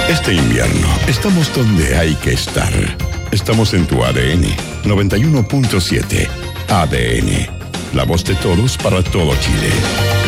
Este invierno estamos donde hay que estar. Estamos en tu ADN 91.7. ADN. La voz de todos para todo Chile.